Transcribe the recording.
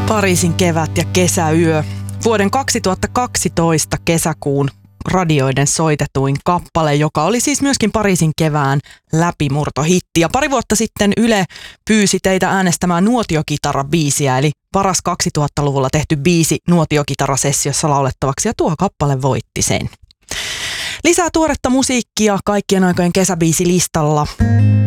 Pariisin kevät ja kesäyö. Vuoden 2012 kesäkuun radioiden soitetuin kappale, joka oli siis myöskin Pariisin kevään läpimurtohitti. Ja pari vuotta sitten Yle pyysi teitä äänestämään nuotiokitara-biisiä, eli paras 2000-luvulla tehty biisi nuotiokitarasessiossa laulettavaksi, ja tuo kappale voitti sen. Lisää tuoretta musiikkia kaikkien aikojen kesäbiisilistalla.